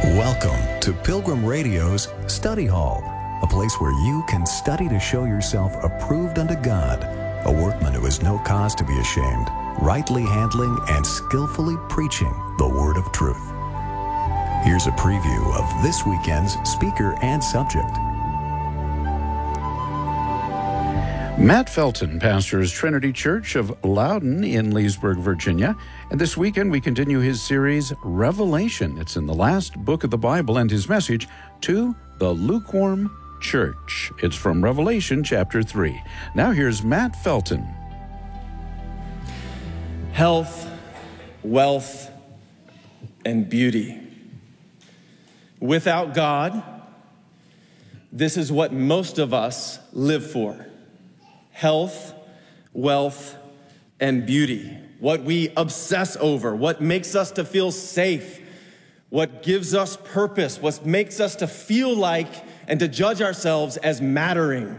Welcome to Pilgrim Radio's Study Hall, a place where you can study to show yourself approved unto God, a workman who has no cause to be ashamed, rightly handling and skillfully preaching the word of truth. Here's a preview of this weekend's speaker and subject. Matt Felton pastors Trinity Church of Loudon in Leesburg, Virginia. And this weekend we continue his series, Revelation. It's in the last book of the Bible, and his message to the lukewarm church. It's from Revelation chapter 3. Now here's Matt Felton. Health, wealth, and beauty. Without God, this is what most of us live for. Health, wealth, and beauty. What we obsess over, what makes us to feel safe, what gives us purpose, what makes us to feel like and to judge ourselves as mattering.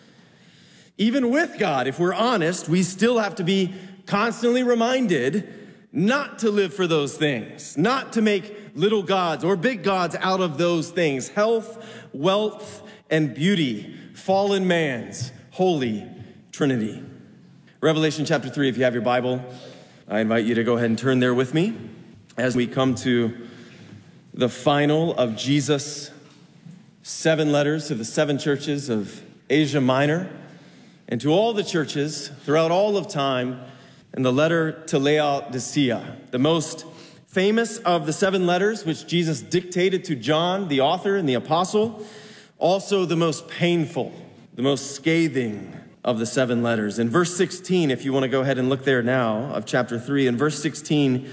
Even with God, if we're honest, we still have to be constantly reminded not to live for those things, not to make little gods or big gods out of those things. Health, wealth, and beauty, fallen man's holy Trinity. Revelation chapter 3, if you have your Bible, I invite you to go ahead and turn there with me as we come to the final of Jesus' 7 letters to the 7 churches of Asia Minor and to all the churches throughout all of time, and the letter to Laodicea, the most famous of the 7 letters which Jesus dictated to John, the author and the apostle, also the most painful, the most scathing of the 7 letters. In verse 16, if you want to go ahead and look there now, of chapter 3, in verse 16,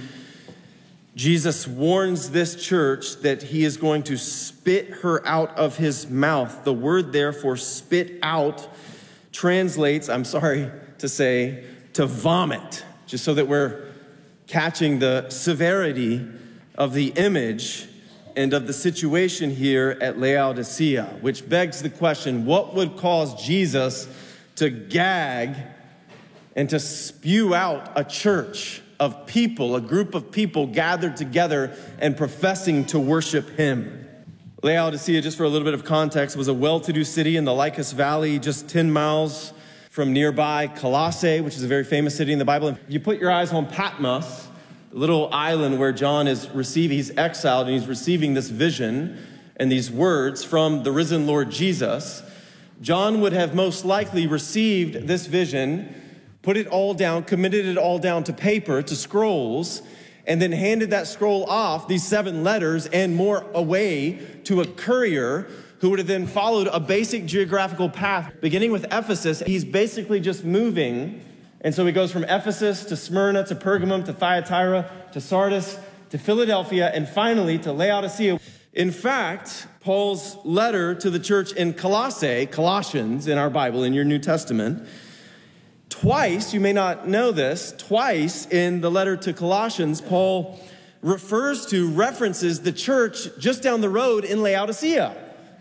Jesus warns this church that he is going to spit her out of his mouth. The word there for spit out translates, I'm sorry to say, to vomit, just so that we're catching the severity of the image and of the situation here at Laodicea, which begs the question, what would cause Jesus to gag and to spew out a church of people, a group of people gathered together and professing to worship him? Laodicea, just for a little bit of context, was a well-to-do city in the Lycus Valley, just 10 miles from nearby Colossae, which is a very famous city in the Bible. If you put your eyes on Patmos, the little island where John is receiving, he's exiled and he's receiving this vision and these words from the risen Lord Jesus, John would have most likely received this vision, put it all down, committed it all down to paper, to scrolls, and then handed that scroll off, these 7 letters and more, away to a courier who would have then followed a basic geographical path. Beginning with Ephesus, he's basically just moving. And so he goes from Ephesus to Smyrna to Pergamum to Thyatira to Sardis to Philadelphia and finally to Laodicea. In fact, Paul's letter to the church in Colossae, Colossians in our Bible, in your New Testament, twice, you may not know this, twice in the letter to Colossians, Paul references the church just down the road in Laodicea.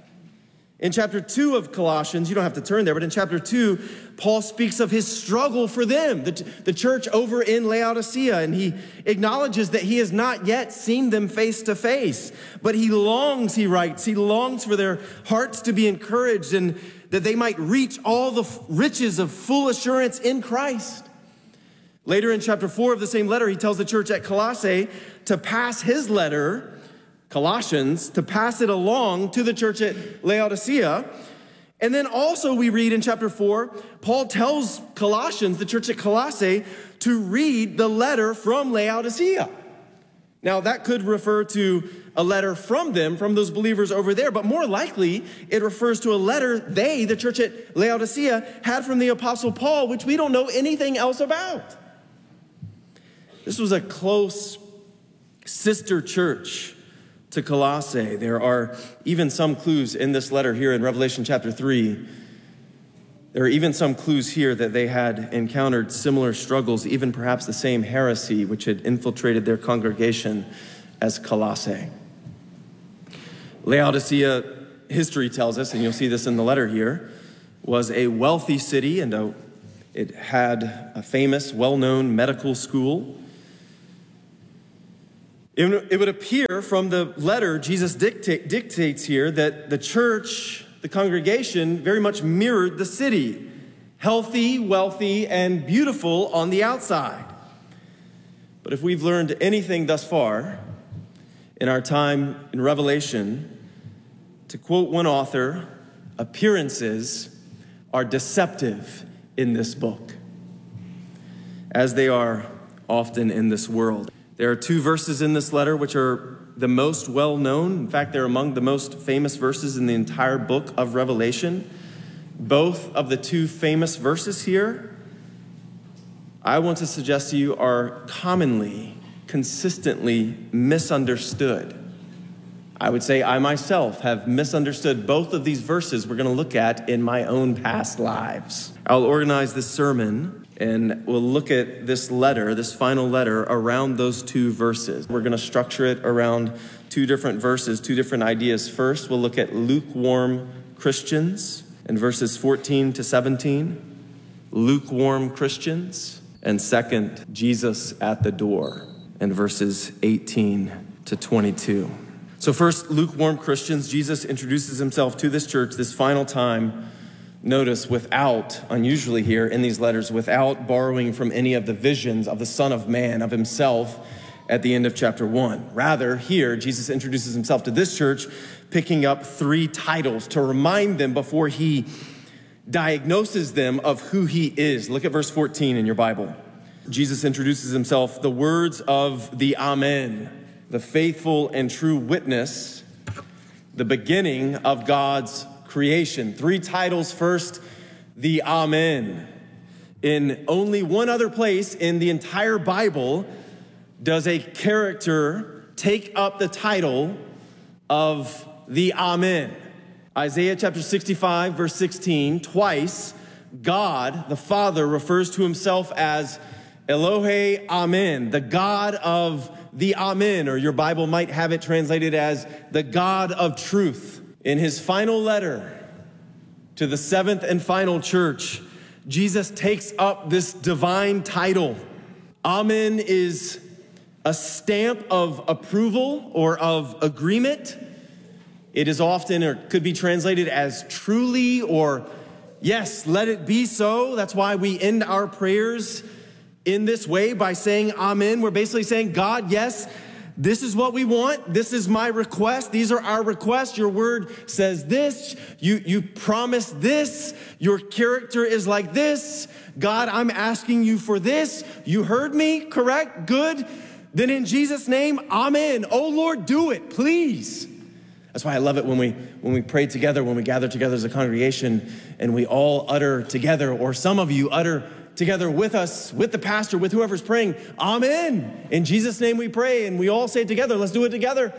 In chapter 2 of Colossians, you don't have to turn there, but in chapter 2, Paul speaks of his struggle for them, the church over in Laodicea, and he acknowledges that he has not yet seen them face to face, but he longs, he writes, he longs for their hearts to be encouraged and that they might reach all the riches of full assurance in Christ. Later in chapter 4 of the same letter, he tells the church at Colossae to pass his letter, Colossians, to pass it along to the church at Laodicea. And then also we read in chapter 4, Paul tells Colossians, the church at Colossae, to read the letter from Laodicea. Now that could refer to a letter from them, from those believers over there, but more likely it refers to a letter they, the church at Laodicea, had from the Apostle Paul, which we don't know anything else about. This was a close sister church to Colossae. There are even some clues in this letter here in Revelation chapter 3. There are even some clues here that they had encountered similar struggles, even perhaps the same heresy which had infiltrated their congregation as Colossae. Laodicea, history tells us, and you'll see this in the letter here, was a wealthy city, and it had a famous, well-known medical school. It would appear from the letter Jesus dictates here that the church, the congregation, very much mirrored the city. Healthy, wealthy, and beautiful on the outside. But if we've learned anything thus far in our time in Revelation, to quote one author, appearances are deceptive in this book, as they are often in this world. There are two verses in this letter which are the most well-known. In fact, they're among the most famous verses in the entire book of Revelation. Both of the two famous verses here, I want to suggest to you, are commonly, consistently misunderstood. I would say I myself have misunderstood both of these verses we're going to look at in my own past lives. I'll organize this sermon and we'll look at this letter, this final letter, around those two verses. We're going to structure it around two different verses, two different ideas. First, we'll look at lukewarm Christians in verses 14 to 17. Lukewarm Christians. And second, Jesus at the door in verses 18 to 22. So first, lukewarm Christians. Jesus introduces himself to this church this final time. Notice, without, unusually here in these letters, without borrowing from any of the visions of the Son of Man, of himself, at the end of chapter 1. Rather, here, Jesus introduces himself to this church, picking up 3 titles to remind them before he diagnoses them of who he is. Look at verse 14 in your Bible. Jesus introduces himself, the words of the Amen, the faithful and true witness, the beginning of God's creation. 3 titles. First, the Amen. In only one other place in the entire Bible does a character take up the title of the Amen. Isaiah chapter 65, verse 16, twice, God, the Father, refers to himself as Elohe Amen, the God of the Amen, or your Bible might have it translated as the God of truth. In his final letter to the 7th and final church, Jesus takes up this divine title. Amen is a stamp of approval or of agreement. It is often, or could be translated as truly, or yes, let it be so. That's why we end our prayers in this way by saying Amen. We're basically saying, God, yes, this is what we want. This is my request. These are our requests. Your word says this. You promise this. Your character is like this. God, I'm asking you for this. You heard me, correct? Good. Then in Jesus' name, Amen. Oh Lord, do it, please. That's why I love it when we pray together, when we gather together as a congregation, and we all utter together, or some of you utter together with us, with the pastor, with whoever's praying, Amen. In Jesus' name we pray, and we all say it together. Let's do it together.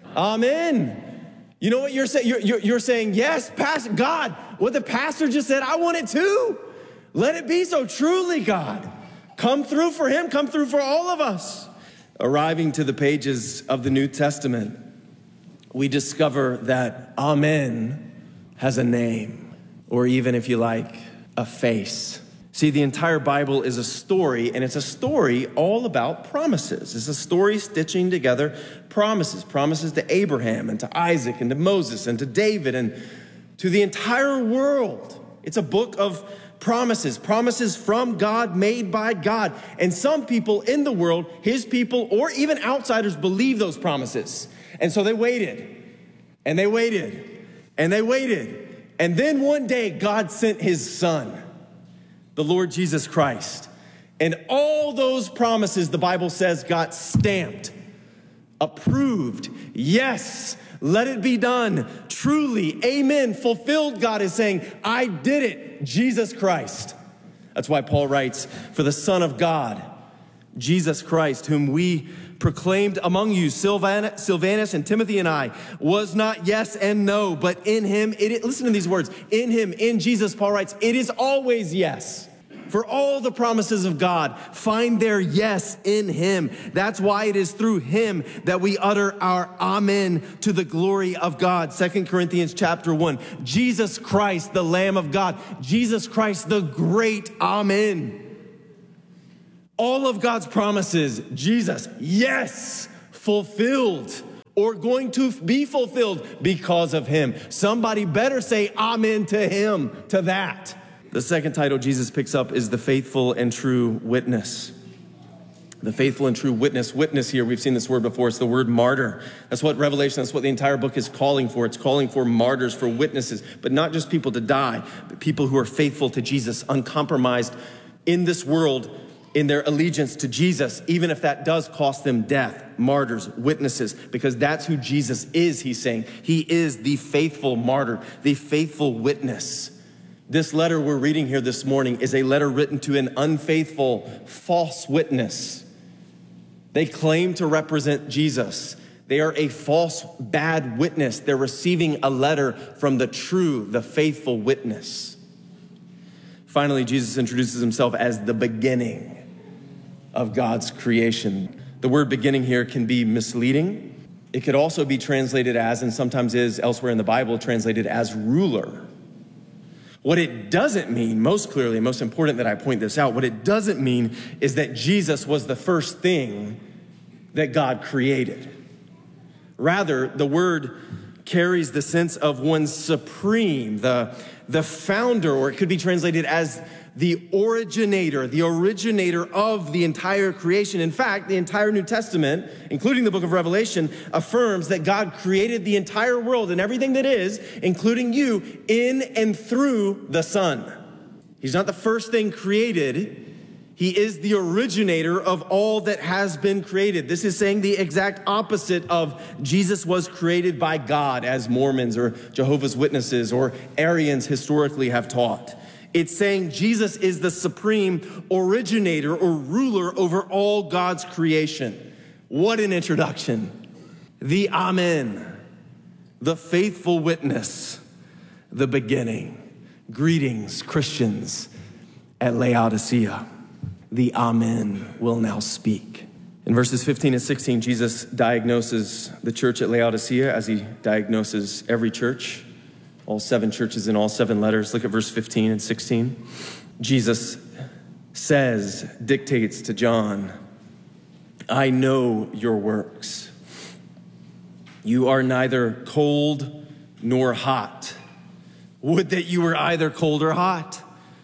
Amen. You know what you're saying? You're saying, yes, Pastor, God, what the pastor just said, I want it too. Let it be so. Truly, God. Come through for him. Come through for all of us. Arriving to the pages of the New Testament, we discover that Amen has a name, or even, if you like, a face. See, the entire Bible is a story, and it's a story all about promises. It's a story stitching together promises. Promises to Abraham and to Isaac and to Moses and to David and to the entire world. It's a book of promises. Promises from God, made by God. And some people in the world, his people, or even outsiders, believe those promises. And so they waited, and they waited, and they waited. And then one day, God sent his son, the Lord Jesus Christ. And all those promises, the Bible says, got stamped, approved. Yes, let it be done. Truly, amen, fulfilled. God is saying, I did it, Jesus Christ. That's why Paul writes, for the Son of God, Jesus Christ, whom we proclaimed among you, Silvanus and Timothy and I, was not yes and no, but in him, listen to these words, in him, in Jesus, Paul writes, it is always yes. For all the promises of God find their yes in him. That's why it is through him that we utter our amen to the glory of God. 2 Corinthians chapter 1. Jesus Christ, the Lamb of God. Jesus Christ, the great amen. All of God's promises, Jesus, yes, fulfilled or going to be fulfilled because of him. Somebody better say amen to him, to that. The second title Jesus picks up is the faithful and true witness. The faithful and true witness. Witness here, we've seen this word before. It's the word martyr. That's what Revelation, that's what the entire book is calling for. It's calling for martyrs, for witnesses, but not just people to die, but people who are faithful to Jesus, uncompromised in this world, in their allegiance to Jesus, even if that does cost them death. Martyrs, witnesses, because that's who Jesus is, he's saying. He is the faithful martyr, the faithful witness. This letter we're reading here this morning is a letter written to an unfaithful, false witness. They claim to represent Jesus. They are a false, bad witness. They're receiving a letter from the true, the faithful witness. Finally, Jesus introduces himself as the beginning of God's creation. The word beginning here can be misleading. It could also be translated as, and sometimes is elsewhere in the Bible, translated as ruler. What it doesn't mean, most clearly, most important that I point this out, what it doesn't mean is that Jesus was the first thing that God created. Rather, the word carries the sense of one supreme, the founder, or it could be translated as the originator of the entire creation. In fact, the entire New Testament, including the book of Revelation, affirms that God created the entire world and everything that is, including you, in and through the Son. He's not the first thing created. He is the originator of all that has been created. This is saying the exact opposite of Jesus was created by God, as Mormons or Jehovah's Witnesses or Arians historically have taught. It's saying Jesus is the supreme originator or ruler over all God's creation. What an introduction. The Amen, the faithful witness, the beginning. Greetings, Christians at Laodicea. The Amen will now speak. In verses 15 and 16, Jesus diagnoses the church at Laodicea as he diagnoses every church, all 7 churches in all 7 letters. Look at verse 15 and 16. Jesus dictates to John, I know your works. You are neither cold nor hot. Would that you were either cold or hot.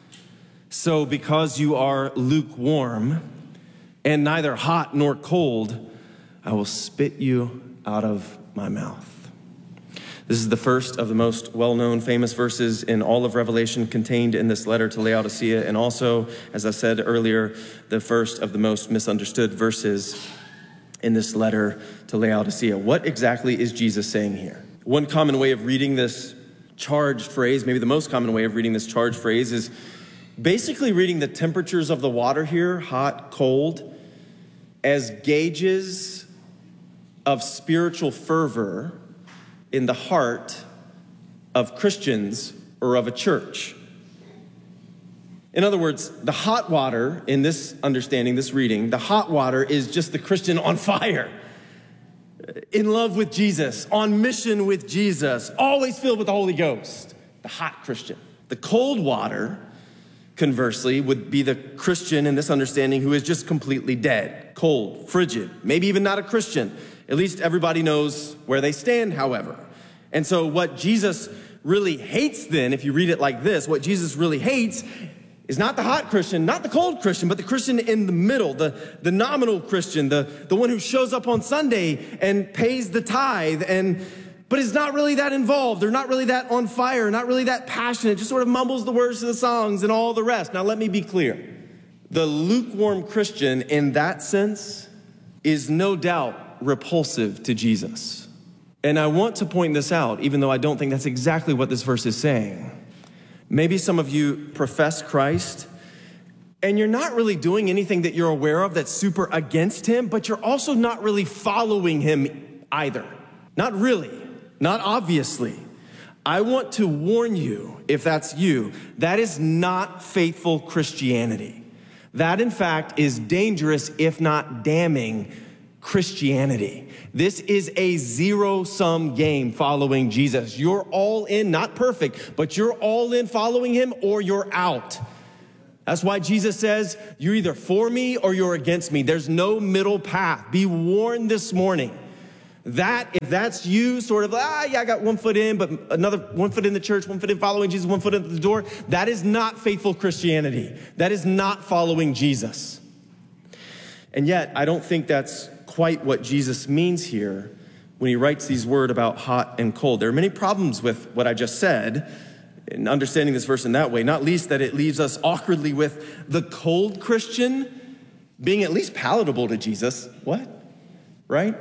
So because you are lukewarm and neither hot nor cold, I will spit you out of my mouth. This is the first of the most well-known famous verses in all of Revelation contained in this letter to Laodicea, and also, as I said earlier, the first of the most misunderstood verses in this letter to Laodicea. What exactly is Jesus saying here? One common way of reading this charged phrase, maybe the most common way of reading this charged phrase, is basically reading the temperatures of the water here, hot, cold, as gauges of spiritual fervor in the heart of Christians or of a church. In other words, the hot water in this understanding, this reading, the hot water is just the Christian on fire, in love with Jesus, on mission with Jesus, always filled with the Holy Ghost, the hot Christian. The cold water, conversely, would be the Christian in this understanding who is just completely dead, cold, frigid, maybe even not a Christian. At least everybody knows where they stand, however. And so what Jesus really hates then, if you read it like this, what Jesus really hates is not the hot Christian, not the cold Christian, but the Christian in the middle, the nominal Christian, the one who shows up on Sunday and pays the tithe, but is not really that involved. They're not really that on fire, not really that passionate, just sort of mumbles the words to the songs and all the rest. Now let me be clear. The lukewarm Christian in that sense is no doubt repulsive to Jesus. And I want to point this out, even though I don't think that's exactly what this verse is saying. Maybe some of you profess Christ, and you're not really doing anything that you're aware of that's super against him, but you're also not really following him either. Not really, not obviously. I want to warn you, if that's you, that is not faithful Christianity. That, in fact, is dangerous, if not damning, Christianity. This is a zero-sum game following Jesus. You're all in, not perfect, but you're all in following him, or you're out. That's why Jesus says, you're either for me or you're against me. There's no middle path. Be warned this morning that if that's you, sort of, yeah, I got 1 foot in, but another 1 foot in the church, 1 foot in following Jesus, 1 foot at the door, that is not faithful Christianity. That is not following Jesus. And yet, I don't think that's quite what Jesus means here when he writes these words about hot and cold. There are many problems with what I just said in understanding this verse in that way, not least that it leaves us awkwardly with the cold Christian being at least palatable to Jesus. What? Right?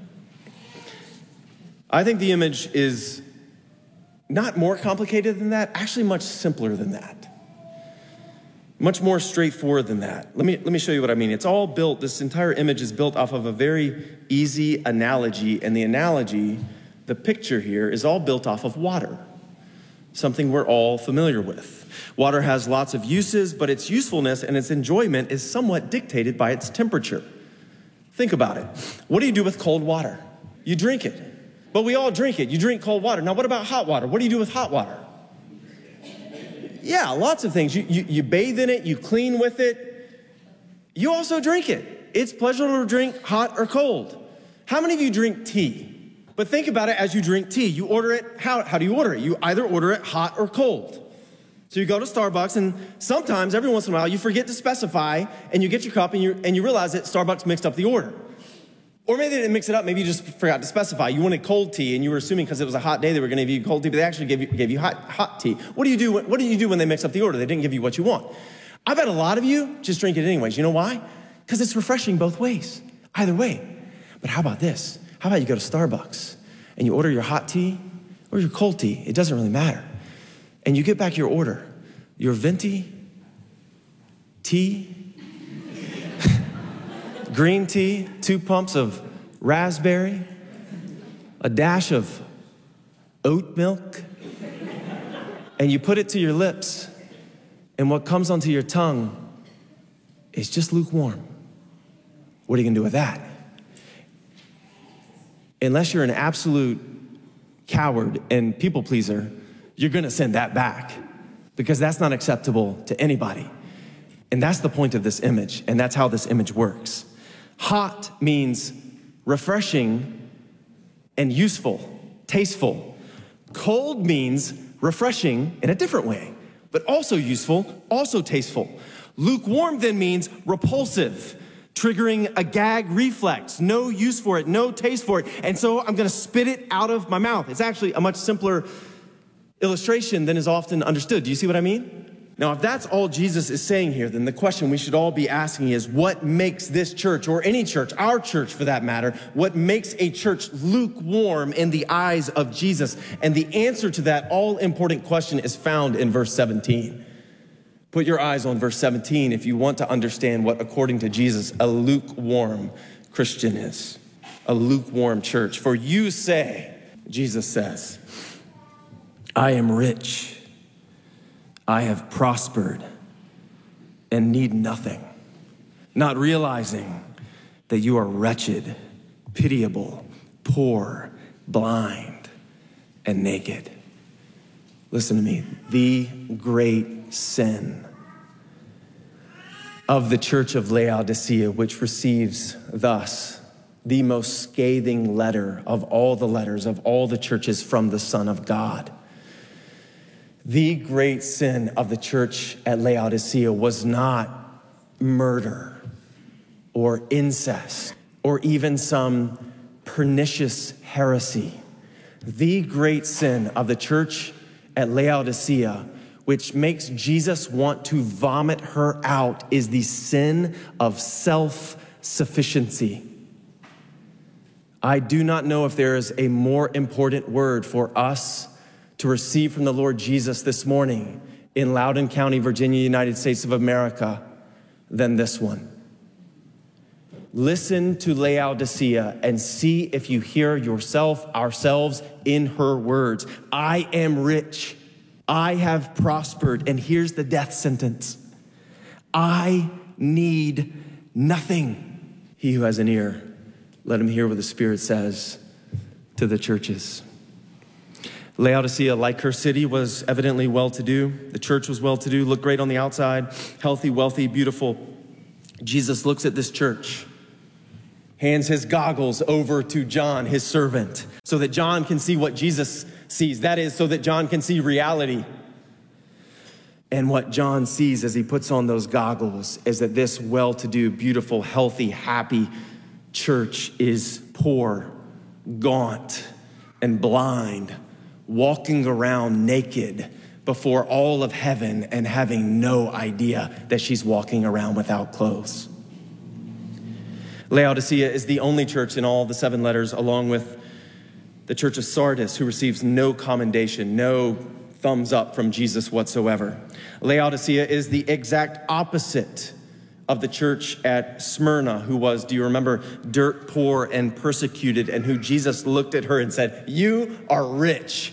I think the image is not more complicated than that, actually much simpler than that. Much more straightforward than that. Let me show you what I mean. It's all built, this entire image is built off of a very easy analogy, and the analogy, the picture here, is all built off of water. Something we're all familiar with. Water has lots of uses, but its usefulness and its enjoyment is somewhat dictated by its temperature. Think about it. What do you do with cold water? You drink it. But we all drink it. You drink cold water. Now, what about hot water? What do you do with hot water? Yeah, lots of things. You bathe in it. You clean with it. You also drink it. It's pleasurable to drink hot or cold. How many of you drink tea? But think about it as you drink tea. You order it, how do you order it? You either order it hot or cold. So you go to Starbucks, and sometimes, every once in a while, you forget to specify, and you get your cup, and you realize that Starbucks mixed up the order. Or maybe they didn't mix it up, maybe you just forgot to specify. You wanted cold tea, and you were assuming because it was a hot day they were going to give you cold tea, but they actually gave you hot tea. What do you do when they mix up the order? They didn't give you what you want. I bet a lot of you just drink it anyways. You know why? Because it's refreshing both ways, either way. But how about this? How about you go to Starbucks and you order your hot tea or your cold tea? It doesn't really matter. And you get back your order, your venti tea, green tea, 2 pumps of raspberry, a dash of oat milk, and you put it to your lips, and what comes onto your tongue is just lukewarm. What are you gonna do with that? Unless you're an absolute coward and people pleaser, you're gonna send that back because that's not acceptable to anybody. And that's the point of this image, and that's how this image works. Hot means refreshing and useful, tasteful. Cold means refreshing in a different way, but also useful, also tasteful. Lukewarm then means repulsive, triggering a gag reflex, no use for it, no taste for it, and so I'm gonna spit it out of my mouth. It's actually a much simpler illustration than is often understood. Do you see what I mean? Now, if that's all Jesus is saying here, then the question we should all be asking is, what makes this church, or any church, our church for that matter, what makes a church lukewarm in the eyes of Jesus? And the answer to that all-important question is found in verse 17. Put your eyes on verse 17 if you want to understand what, according to Jesus, a lukewarm Christian is. A lukewarm church. For you say, Jesus says, I am rich, I have prospered, and need nothing, not realizing that you are wretched, pitiable, poor, blind, and naked. Listen to me. The great sin of the church of Laodicea, which receives thus the most scathing letter of all the letters of all the churches from the Son of God. The great sin of the church at Laodicea was not murder or incest or even some pernicious heresy. The great sin of the church at Laodicea, which makes Jesus want to vomit her out, is the sin of self-sufficiency. I do not know if there is a more important word for us to receive from the Lord Jesus this morning in Loudoun County, Virginia, United States of America, than this one. Listen to Laodicea and see if you hear ourselves in her words. I am rich. I have prospered. And here's the death sentence. I need nothing. He who has an ear, let him hear what the Spirit says to the churches. Laodicea, like her city, was evidently well-to-do. The church was well-to-do, looked great on the outside, healthy, wealthy, beautiful. Jesus looks at this church, hands his goggles over to John, his servant, so that John can see what Jesus sees. That is, so that John can see reality. And what John sees as he puts on those goggles is that this well-to-do, beautiful, healthy, happy church is poor, gaunt, and blind, walking around naked before all of heaven and having no idea that she's walking around without clothes. Laodicea is the only church in all the 7 letters, along with the church of Sardis, who receives no commendation, no thumbs up from Jesus whatsoever. Laodicea is the exact opposite of the church at Smyrna, who was, do you remember, dirt poor and persecuted, and who Jesus looked at her and said, "You are rich."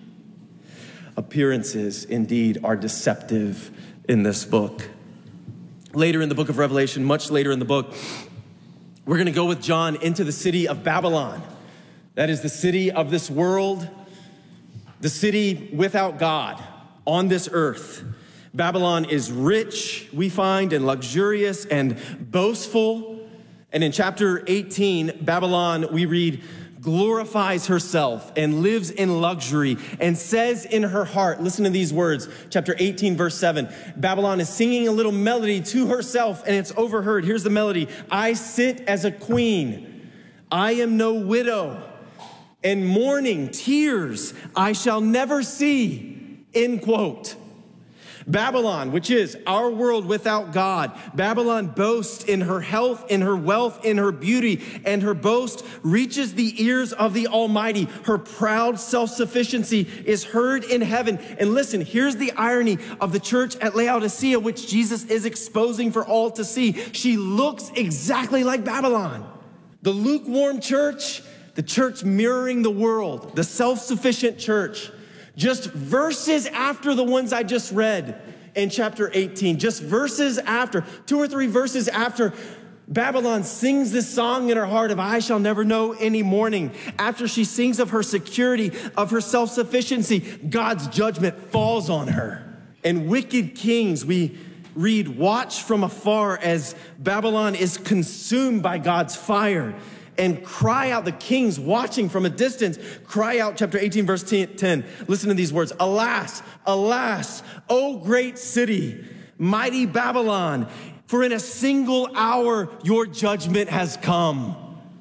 Appearances indeed are deceptive in this book. Later in the book of Revelation, much later in the book, we're going to go with John into the city of Babylon. That is the city of this world, the city without God on this earth. Babylon is rich, we find, and luxurious and boastful. And in chapter 18, Babylon, we read, glorifies herself and lives in luxury and says in her heart, listen to these words, chapter 18, verse 7, Babylon is singing a little melody to herself and it's overheard. Here's the melody. I sit as a queen. I am no widow, and mourning, tears I shall never see, end quote. Babylon, which is our world without God. Babylon boasts in her health, in her wealth, in her beauty, and her boast reaches the ears of the Almighty. Her proud self-sufficiency is heard in heaven. And listen, here's the irony of the church at Laodicea, which Jesus is exposing for all to see. She looks exactly like Babylon. The lukewarm church, the church mirroring the world, the self-sufficient church. Just verses after the ones I just read in chapter 18, just verses after, 2 or 3 verses after, Babylon sings this song in her heart of I shall never know any mourning. After she sings of her security, of her self-sufficiency, God's judgment falls on her. And wicked kings, we read, watch from afar as Babylon is consumed by God's fire. And cry out, the kings watching from a distance, cry out, chapter 18, verse 10. Listen to these words. Alas, alas, O great city, mighty Babylon, for in a single hour your judgment has come.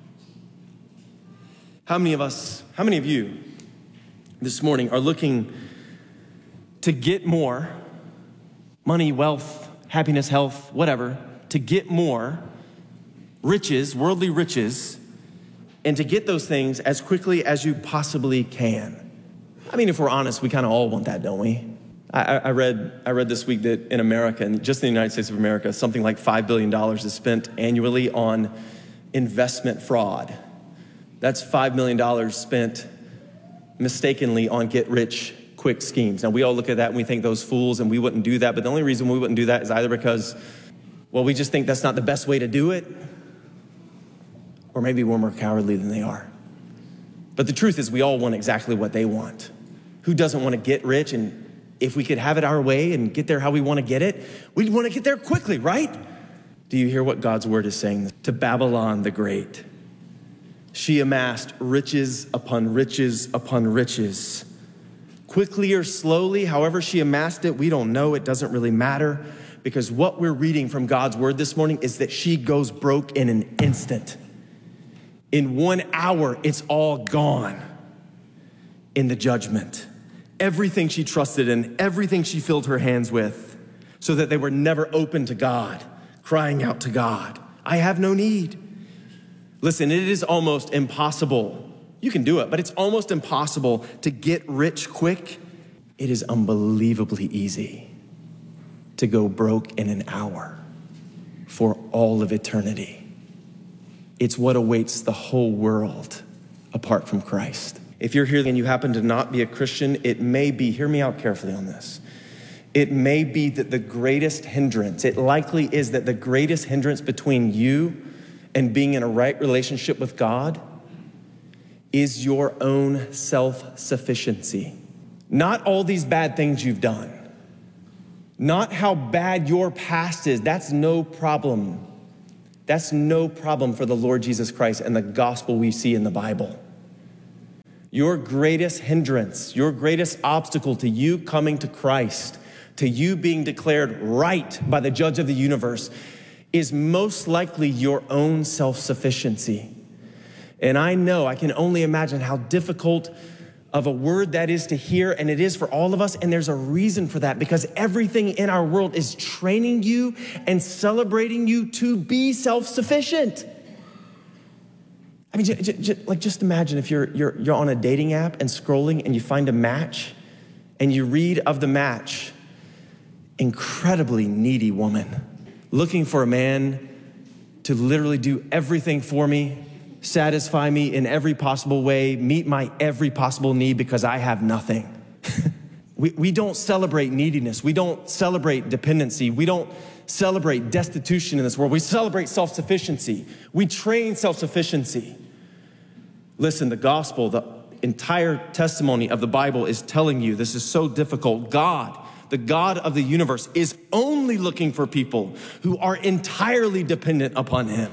How many of you this morning are looking to get more money, wealth, happiness, health, whatever, to get more riches, worldly riches, and to get those things as quickly as you possibly can? I mean, if we're honest, we kind of all want that, don't we? I read this week that in America, and just in the United States of America, something like $5 billion is spent annually on investment fraud. That's $5 million spent mistakenly on get-rich-quick schemes. Now, we all look at that and we think those fools, and we wouldn't do that. But the only reason we wouldn't do that is either because, well, we just think that's not the best way to do it, or maybe we're more cowardly than they are. But the truth is we all want exactly what they want. Who doesn't want to get rich? And if we could have it our way and get there how we want to get it, we'd want to get there quickly, right? Do you hear what God's word is saying to Babylon the Great? She amassed riches upon riches upon riches. Quickly or slowly, however she amassed it, we don't know. It doesn't really matter, because what we're reading from God's word this morning is that she goes broke in an instant. In 1 hour, it's all gone in the judgment. Everything she trusted in, everything she filled her hands with, so that they were never open to God, crying out to God, I have no need. Listen, it is almost impossible. You can do it, but it's almost impossible to get rich quick. It is unbelievably easy to go broke in an hour for all of eternity. It's what awaits the whole world apart from Christ. If you're here and you happen to not be a Christian, it may be, hear me out carefully on this, it may be that the greatest hindrance, it likely is that the greatest hindrance between you and being in a right relationship with God is your own self-sufficiency. Not all these bad things you've done. Not how bad your past is. That's no problem. That's no problem for the Lord Jesus Christ and the gospel we see in the Bible. Your greatest hindrance, your greatest obstacle to you coming to Christ, to you being declared right by the judge of the universe, is most likely your own self-sufficiency. And I know, I can only imagine how difficult of a word that is to hear, and it is for all of us, and there's a reason for that, because everything in our world is training you and celebrating you to be self-sufficient. I mean, just imagine if you're on a dating app and scrolling and you find a match and you read of the match, incredibly needy woman, looking for a man to literally do everything for me, satisfy me in every possible way, meet my every possible need because I have nothing. We don't celebrate neediness. We don't celebrate dependency. We don't celebrate destitution in this world. We celebrate self-sufficiency. We train self-sufficiency. Listen, the gospel, the entire testimony of the Bible is telling you this is so difficult. God, the God of the universe, is only looking for people who are entirely dependent upon him,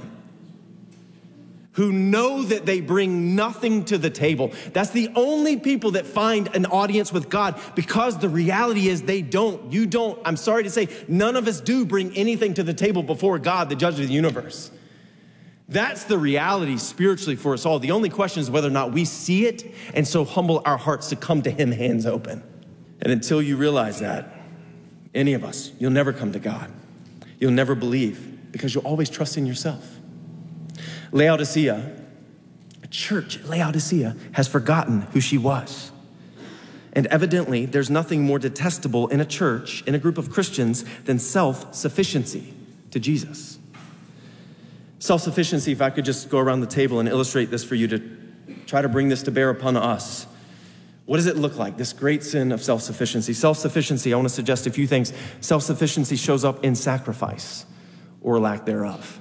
who know that they bring nothing to the table. That's the only people that find an audience with God, because the reality is they don't. You don't. I'm sorry to say, none of us do bring anything to the table before God, the judge of the universe. That's the reality spiritually for us all. The only question is whether or not we see it and so humble our hearts to come to him hands open. And until you realize that, any of us, you'll never come to God. You'll never believe because you'll always trust in yourself. Laodicea, a church, Laodicea, has forgotten who she was. And evidently, there's nothing more detestable in a church, in a group of Christians, than self-sufficiency to Jesus. Self-sufficiency, if I could just go around the table and illustrate this for you to try to bring this to bear upon us. What does it look like, this great sin of self-sufficiency? Self-sufficiency, I want to suggest a few things. Self-sufficiency shows up in sacrifice or lack thereof.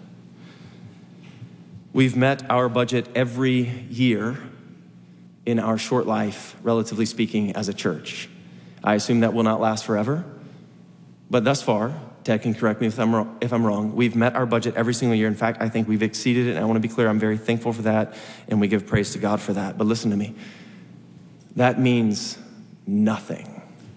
We've met our budget every year in our short life, relatively speaking, as a church. I assume that will not last forever, but thus far, Ted can correct me if I'm wrong, we've met our budget every single year. In fact, I think we've exceeded it, and I want to be clear, I'm very thankful for that, and we give praise to God for that. But listen to me, that means nothing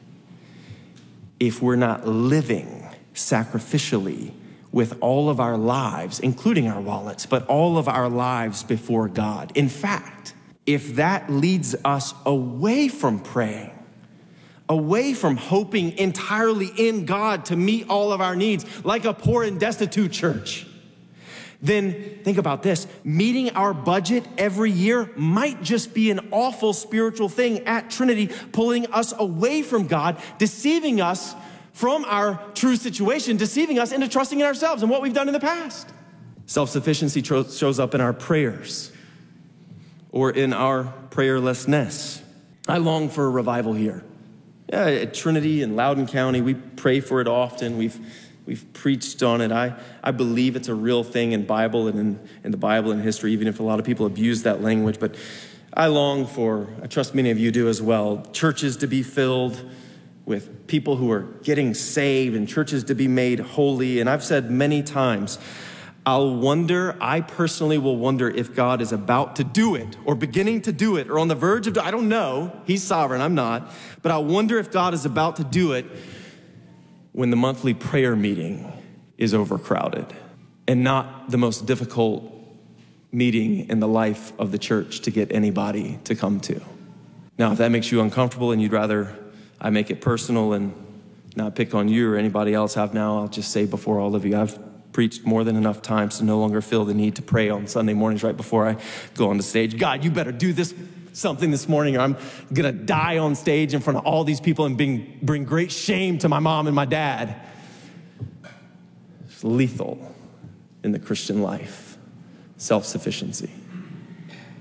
if we're not living sacrificially with all of our lives, including our wallets, but all of our lives before God. In fact, if that leads us away from praying, away from hoping entirely in God to meet all of our needs, like a poor and destitute church, then think about this. Meeting our budget every year might just be an awful spiritual thing at Trinity, pulling us away from God, deceiving us from our true situation, deceiving us into trusting in ourselves and what we've done in the past. Self-sufficiency shows up in our prayers or in our prayerlessness. I long for a revival here. Yeah, at Trinity and Loudoun County, we pray for it often. We've preached on it. I believe it's a real thing in Bible and in the Bible and history, even if a lot of people abuse that language. But I long for, I trust many of you do as well, churches to be filled with people who are getting saved and churches to be made holy. And I've said many times, I personally will wonder if God is about to do it or beginning to do it or on the verge of, I don't know. He's sovereign, I'm not. But I wonder if God is about to do it when the monthly prayer meeting is overcrowded and not the most difficult meeting in the life of the church to get anybody to come to. Now, if that makes you uncomfortable and you'd rather I make it personal and not pick on you or anybody else I'll just say before all of you, I've preached more than enough times to no longer feel the need to pray on Sunday mornings right before I go on the stage. God, you better do something this morning or I'm going to die on stage in front of all these people and bring great shame to my mom and my dad. It's lethal in the Christian life, self-sufficiency.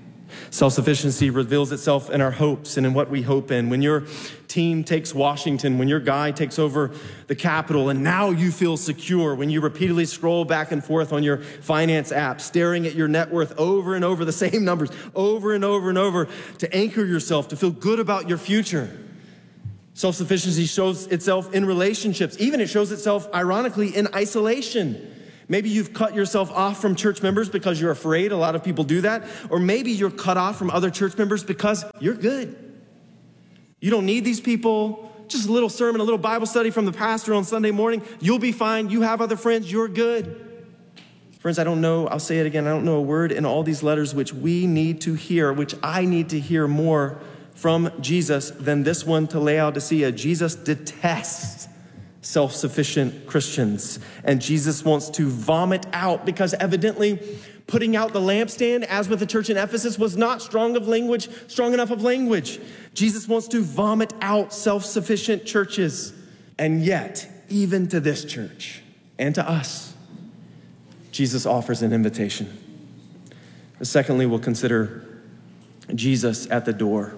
Self-sufficiency reveals itself in our hopes and in what we hope in. When your team takes Washington, when your guy takes over the Capitol, and now you feel secure, when you repeatedly scroll back and forth on your finance app, staring at your net worth over and over, the same numbers, over and over and over, to anchor yourself, to feel good about your future. Self-sufficiency shows itself in relationships. Even it shows itself, ironically, in isolation. Maybe you've cut yourself off from church members because you're afraid. A lot of people do that. Or maybe you're cut off from other church members because you're good. You don't need these people. Just a little sermon, a little Bible study from the pastor on Sunday morning. You'll be fine. You have other friends. You're good. Friends, I don't know. I'll say it again. I don't know a word in all these letters which we need to hear, which I need to hear more from Jesus than this one to Laodicea. Jesus detests self-sufficient Christians, and Jesus wants to vomit out, because evidently putting out the lampstand, as with the church in Ephesus, was not strong enough of language. Jesus wants to vomit out self-sufficient churches. And yet, even to this church and to us, Jesus offers an invitation. Secondly, we'll consider Jesus at the door.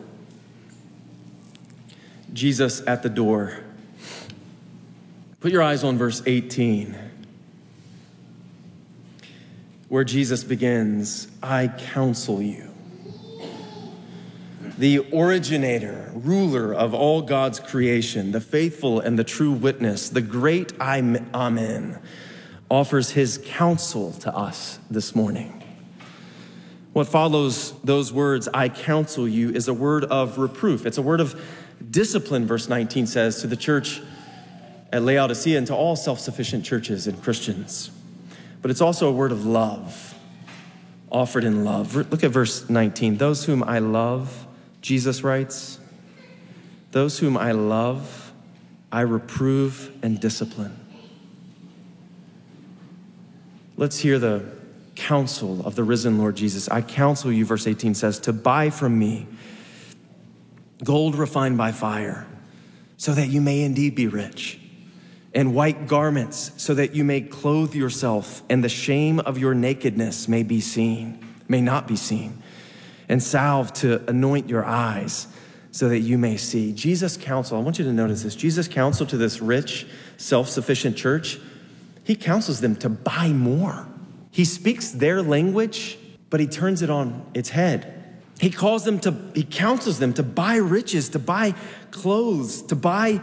Jesus at the door. Put your eyes on verse 18, where Jesus begins, I counsel you. The originator, ruler of all God's creation, the faithful and the true witness, the great Amen, offers his counsel to us this morning. What follows those words, I counsel you, is a word of reproof. It's a word of discipline, verse 19 says, to the church at Laodicea and to all self-sufficient churches and Christians. But it's also a word of love, offered in love. Look at verse 19. Those whom I love, Jesus writes, those whom I love, I reprove and discipline. Let's hear the counsel of the risen Lord Jesus. I counsel you, verse 18 says, to buy from me gold refined by fire, so that you may indeed be rich, and white garments, so that you may clothe yourself, and the shame of your nakedness may not be seen, and salve to anoint your eyes, so that you may see. Jesus' counsel, I want you to notice this, Jesus' counsel to this rich, self-sufficient church, he counsels them to buy more. He speaks their language, but he turns it on its head. He counsels them to buy riches, to buy clothes, to buy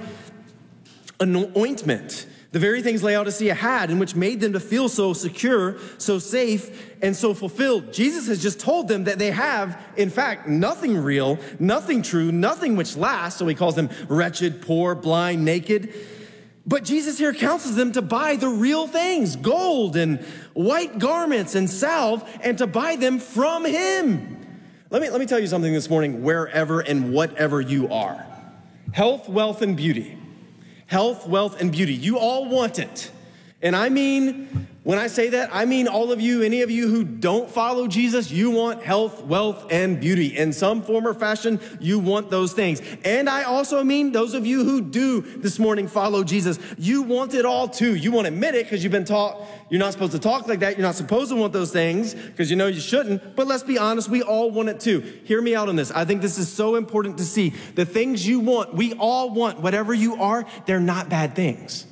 ointment, the very things Laodicea had, and which made them to feel so secure, so safe, and so fulfilled. Jesus has just told them that they have, in fact, nothing real, nothing true, nothing which lasts. So he calls them wretched, poor, blind, naked. But Jesus here counsels them to buy the real things, gold and white garments and salve, and to buy them from him. Let me tell you something this morning, wherever and whatever you are. Health, wealth, and beauty. Health, wealth, and beauty. You all want it. And I mean, when I say that, I mean all of you, any of you who don't follow Jesus, you want health, wealth, and beauty. In some form or fashion, you want those things. And I also mean those of you who do this morning follow Jesus, you want it all too. You won't admit it because you've been taught you're not supposed to talk like that. You're not supposed to want those things because you know you shouldn't. But let's be honest, we all want it too. Hear me out on this. I think this is so important to see. The things you want, we all want. Whatever you are, they're not bad things.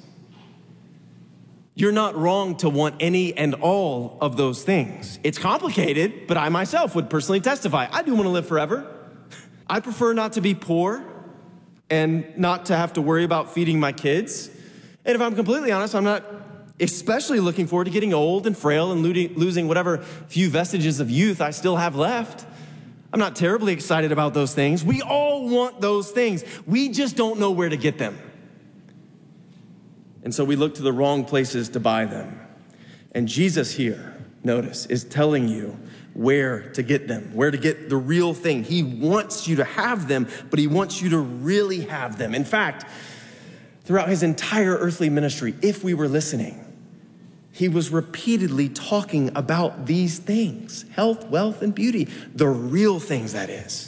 You're not wrong to want any and all of those things. It's complicated, but I myself would personally testify. I do want to live forever. I prefer not to be poor and not to have to worry about feeding my kids. And if I'm completely honest, I'm not especially looking forward to getting old and frail and losing whatever few vestiges of youth I still have left. I'm not terribly excited about those things. We all want those things. We just don't know where to get them. And so we look to the wrong places to buy them. And Jesus here, notice, is telling you where to get them, where to get the real thing. He wants you to have them, but he wants you to really have them. In fact, throughout his entire earthly ministry, if we were listening, he was repeatedly talking about these things, health, wealth, and beauty, the real things, that is.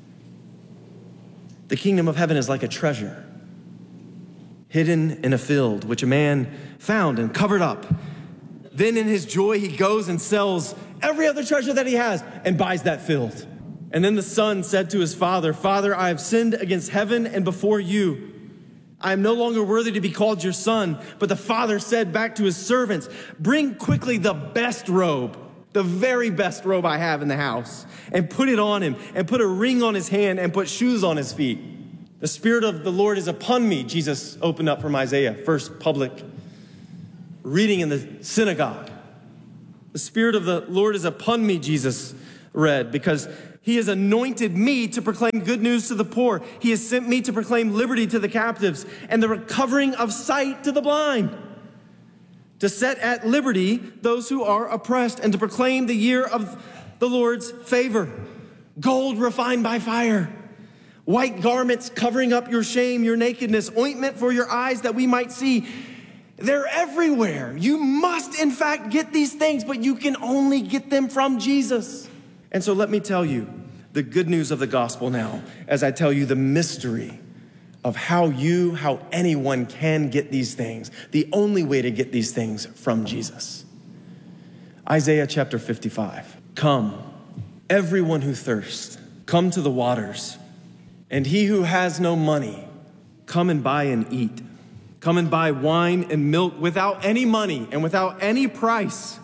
The kingdom of heaven is like a treasure hidden in a field, which a man found and covered up. Then in his joy, he goes and sells every other treasure that he has and buys that field. And then the son said to his father, Father, I have sinned against heaven and before you. I am no longer worthy to be called your son. But the father said back to his servants, bring quickly the best robe, the very best robe I have in the house, and put it on him, and put a ring on his hand, and put shoes on his feet. The Spirit of the Lord is upon me, Jesus opened up from Isaiah, first public reading in the synagogue. The Spirit of the Lord is upon me, Jesus read, because he has anointed me to proclaim good news to the poor. He has sent me to proclaim liberty to the captives and the recovering of sight to the blind, to set at liberty those who are oppressed, and to proclaim the year of the Lord's favor. Gold refined by fire, white garments covering up your shame, your nakedness, ointment for your eyes that we might see. They're everywhere. You must, in fact, get these things, but you can only get them from Jesus. And so let me tell you the good news of the gospel now, as I tell you the mystery of how anyone can get these things, the only way to get these things from Jesus. Isaiah chapter 55. Come, everyone who thirsts, come to the waters. And he who has no money, come and buy and eat. Come and buy wine and milk without any money and without any price.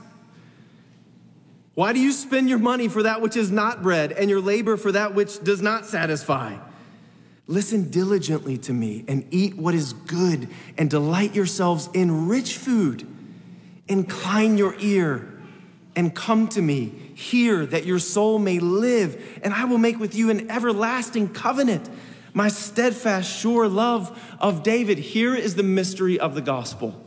Why do you spend your money for that which is not bread, and your labor for that which does not satisfy? Listen diligently to me and eat what is good, and delight yourselves in rich food. Incline your ear and come to me. Hear that your soul may live, and I will make with you an everlasting covenant, my steadfast, sure love of David. Here is the mystery of the gospel.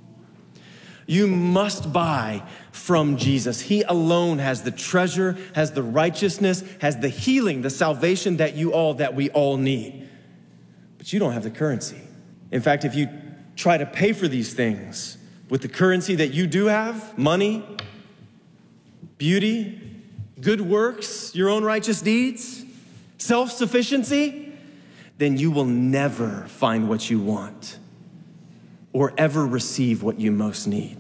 You must buy from Jesus. He alone has the treasure, has the righteousness, has the healing, the salvation that we all need. But you don't have the currency. In fact, if you try to pay for these things with the currency that you do have, money, beauty, good works, your own righteous deeds, self-sufficiency, then you will never find what you want or ever receive what you most need.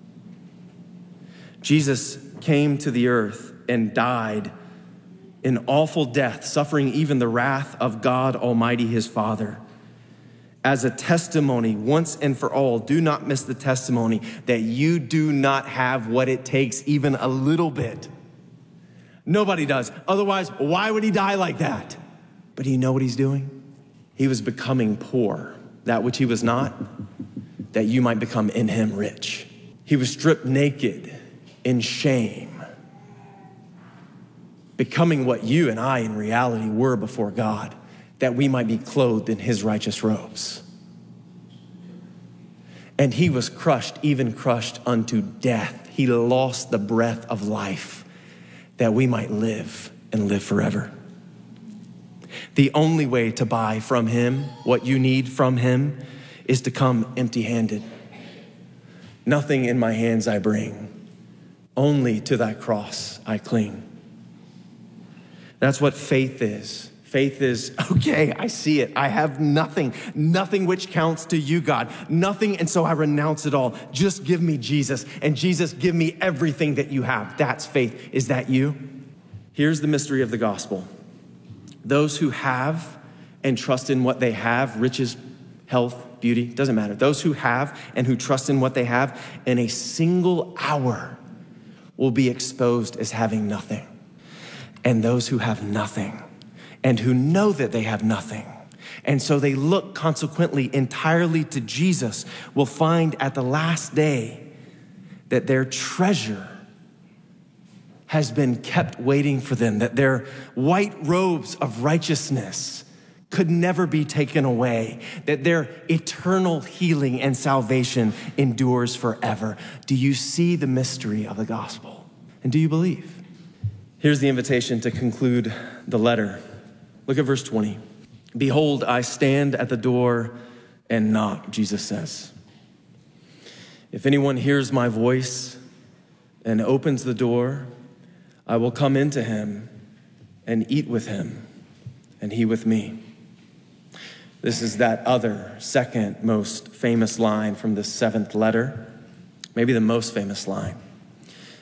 Jesus came to the earth and died an awful death, suffering even the wrath of God Almighty, his Father, as a testimony once and for all. Do not miss the testimony that you do not have what it takes even a little bit. Nobody does. Otherwise, why would he die like that? But do you know what he's doing? He was becoming poor, that which he was not, that you might become in him rich. He was stripped naked in shame, becoming what you and I in reality were before God, that we might be clothed in his righteous robes. And he was crushed, even crushed unto death. He lost the breath of life, that we might live and live forever. The only way to buy from him what you need from him is to come empty-handed. Nothing in my hands I bring, only to thy cross I cling. That's what faith is. Faith is, okay, I see it. I have nothing which counts to you, God. Nothing, and so I renounce it all. Just give me Jesus, and Jesus, give me everything that you have. That's faith. Is that you? Here's the mystery of the gospel. Those who have and trust in what they have, riches, health, beauty, doesn't matter. Those who have and who trust in what they have, in a single hour will be exposed as having nothing. And those who have nothing and who know that they have nothing, and so they look consequently entirely to Jesus, will find at the last day that their treasure has been kept waiting for them, that their white robes of righteousness could never be taken away, that their eternal healing and salvation endures forever. Do you see the mystery of the gospel? And do you believe? Here's the invitation to conclude the letter. Look at verse 20. Behold, I stand at the door and knock, Jesus says. If anyone hears my voice and opens the door, I will come into him and eat with him, and he with me. This is that other, second most famous line from the seventh letter, maybe the most famous line.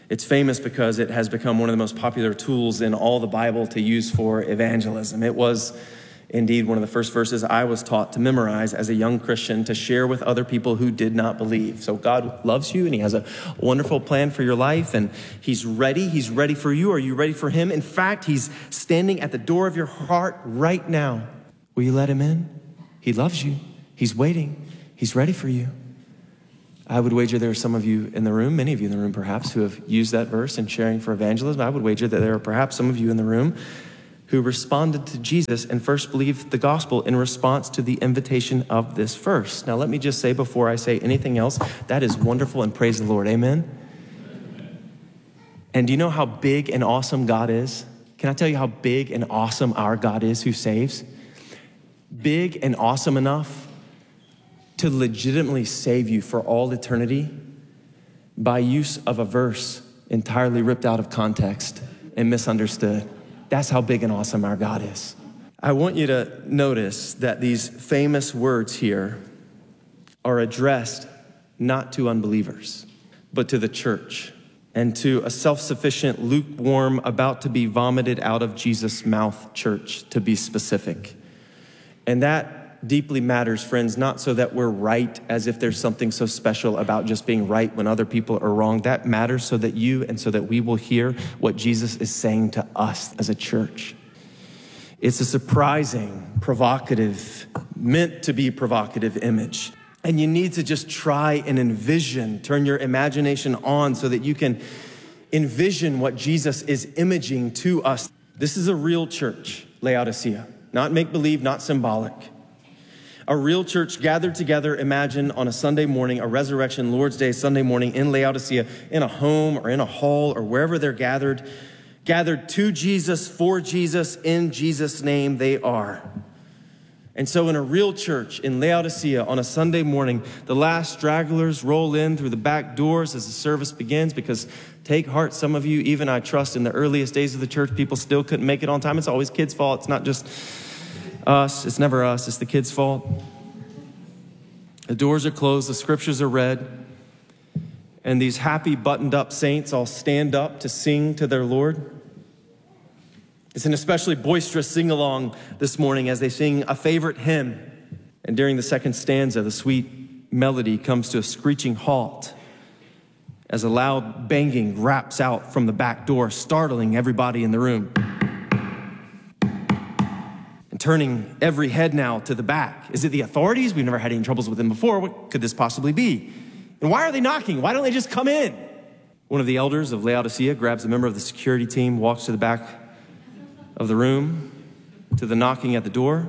It's famous because it has become one of the most popular tools in all the Bible to use for evangelism. It was indeed one of the first verses I was taught to memorize as a young Christian to share with other people who did not believe. So God loves you and he has a wonderful plan for your life and he's ready. He's ready for you. Are you ready for him? In fact, he's standing at the door of your heart right now. Will you let him in? He loves you. He's waiting. He's ready for you. I would wager there are some of you in the room, many of you in the room perhaps, who have used that verse in sharing for evangelism. I would wager that there are perhaps some of you in the room who responded to Jesus and first believed the gospel in response to the invitation of this verse. Now, let me just say before I say anything else, that is wonderful and praise the Lord. Amen? And do you know how big and awesome God is? Can I tell you how big and awesome our God is who saves? Big and awesome enough to legitimately save you for all eternity by use of a verse entirely ripped out of context and misunderstood. That's how big and awesome our God is. I want you to notice that these famous words here are addressed not to unbelievers, but to the church and to a self-sufficient, lukewarm, about to be vomited out of Jesus' mouth church, to be specific. And that deeply matters, friends, not so that we're right as if there's something so special about just being right when other people are wrong. That matters so that you and so that we will hear what Jesus is saying to us as a church. It's a surprising, provocative, meant to be provocative image. And you need to just try and envision, turn your imagination on so that you can envision what Jesus is imaging to us. This is a real church, Laodicea, not make-believe, not symbolic. A real church gathered together, imagine, on a Sunday morning, a resurrection Lord's Day Sunday morning in Laodicea, in a home or in a hall or wherever they're gathered to Jesus, for Jesus, in Jesus' name they are. And so in a real church in Laodicea on a Sunday morning, the last stragglers roll in through the back doors as the service begins, because take heart, some of you, even I trust in the earliest days of the church, people still couldn't make it on time. It's always kids' fault. It's not just us. It's never us. It's the kids' fault. The doors are closed. The scriptures are read. And these happy buttoned up saints all stand up to sing to their Lord. It's an especially boisterous sing-along this morning as they sing a favorite hymn. And during the second stanza, the sweet melody comes to a screeching halt as a loud banging raps out from the back door, startling everybody in the room. And turning every head now to the back. Is it the authorities? We've never had any troubles with them before. What could this possibly be? And why are they knocking? Why don't they just come in? One of the elders of Laodicea grabs a member of the security team, walks to the back of the room, to the knocking at the door.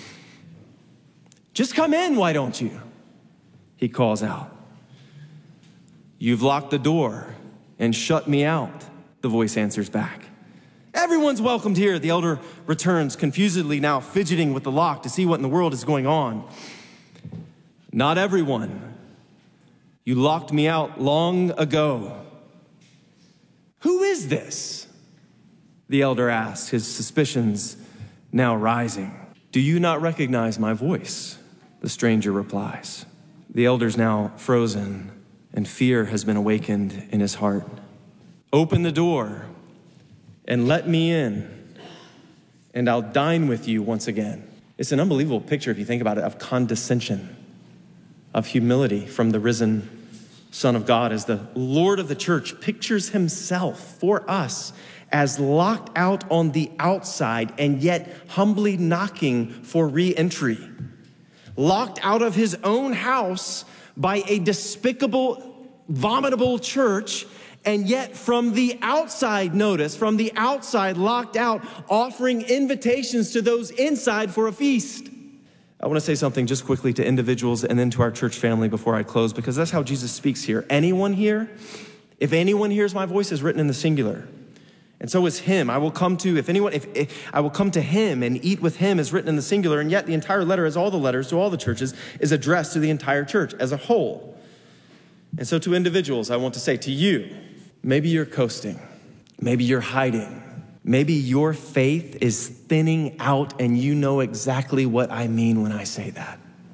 Just come in, why don't you? He calls out. You've locked the door and shut me out, the voice answers back. Everyone's welcomed here, the elder returns, confusedly now fidgeting with the lock to see what in the world is going on. Not everyone. You locked me out long ago. Who is this? The elder asks, his suspicions now rising. Do you not recognize my voice? The stranger replies. The elder's now frozen, and fear has been awakened in his heart. Open the door and let me in, and I'll dine with you once again. It's an unbelievable picture, if you think about it, of condescension, of humility from the risen Son of God, as the Lord of the church pictures himself for us as locked out on the outside and yet humbly knocking for re-entry. Locked out of his own house by a despicable, vomitable church, and yet from the outside, notice, from the outside locked out, offering invitations to those inside for a feast. I want to say something just quickly to individuals and then to our church family before I close, because that's how Jesus speaks here. Anyone here, if anyone hears my voice, is written in the singular. And so is him. I will come to, if I will come to him and eat with him is written in the singular, and yet the entire letter, as all the letters to all the churches, is addressed to the entire church as a whole. And so to individuals, I want to say to you, maybe you're coasting, maybe you're hiding, maybe your faith is thinning out, and you know exactly what I mean when I say that.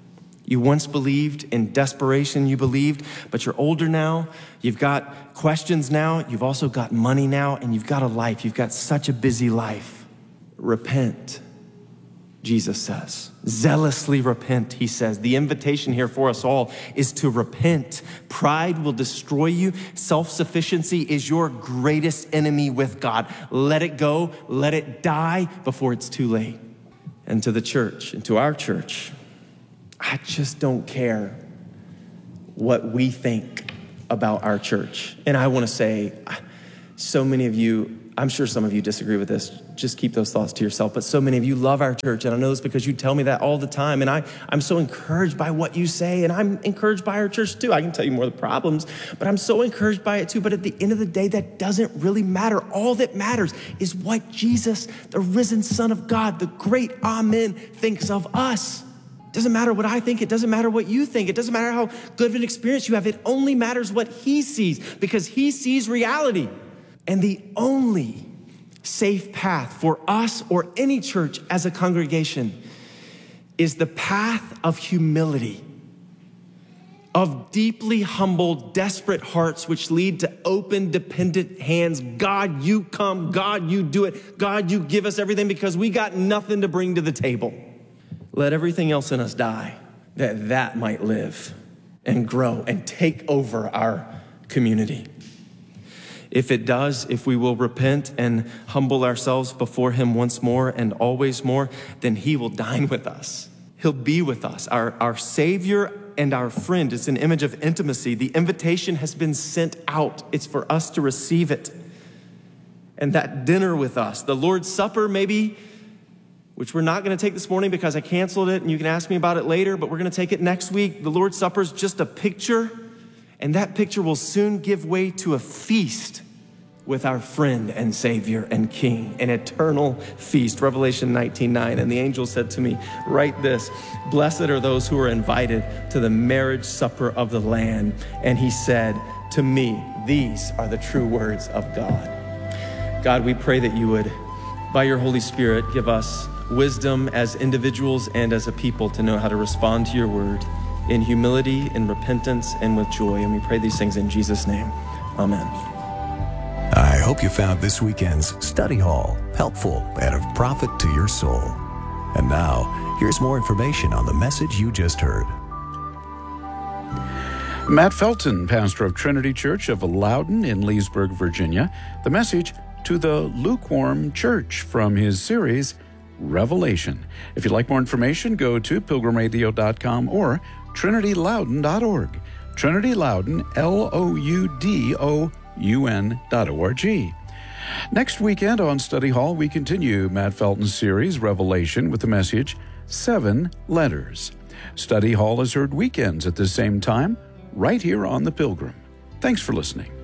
You once believed in desperation, you believed, but you're older now. You've got questions now. You've also got money now, and you've got a life. You've got such a busy life. Repent, Jesus says. Zealously repent, he says. The invitation here for us all is to repent. Pride will destroy you. Self-sufficiency is your greatest enemy with God. Let it go. Let it die before it's too late. And to the church, and to our church, I just don't care what we think about our church. And I want to say, so many of you, I'm sure some of you disagree with this. Just keep those thoughts to yourself. But so many of you love our church. And I know this because you tell me that all the time. And I'm so encouraged by what you say. And I'm encouraged by our church too. I can tell you more of the problems, but I'm so encouraged by it too. But at the end of the day, that doesn't really matter. All that matters is what Jesus, the risen Son of God, the great Amen, thinks of us. It doesn't matter what I think. It doesn't matter what you think. It doesn't matter how good of an experience you have. It only matters what he sees, because he sees reality. And the only safe path for us or any church as a congregation is the path of humility, of deeply humble, desperate hearts which lead to open, dependent hands. God, you come. God, you do it. God, you give us everything because we got nothing to bring to the table. Let everything else in us die, that might live and grow and take over our community. If it does, if we will repent and humble ourselves before him once more and always more, then he will dine with us. He'll be with us, our Savior and our friend. It's an image of intimacy. The invitation has been sent out. It's for us to receive it. And that dinner with us, the Lord's Supper maybe, which we're not going to take this morning because I canceled it, and you can ask me about it later, but we're going to take it next week. The Lord's Supper is just a picture, and that picture will soon give way to a feast with our friend and Savior and King, an eternal feast. Revelation 19:9. And the angel said to me, write this: blessed are those who are invited to the marriage supper of the Lamb. And he said to me, these are the true words of God. God, we pray that you would, by your Holy Spirit, give us wisdom as individuals and as a people to know how to respond to your word in humility, in repentance, and with joy. And we pray these things in Jesus' name. Amen. I hope you found this weekend's study hall helpful and of profit to your soul. And now, here's more information on the message you just heard. Matt Felton, pastor of Trinity Church of Loudon in Leesburg, Virginia. The message to the lukewarm church from his series, Revelation. If you'd like more information, go to pilgrimradio.com or trinityloudon.org. Trinity Loudon, LOUDOUN.org. Next weekend on Study Hall, we continue Matt Felton's series, Revelation, with the message, 7 Letters. Study Hall is heard weekends at the same time, right here on The Pilgrim. Thanks for listening.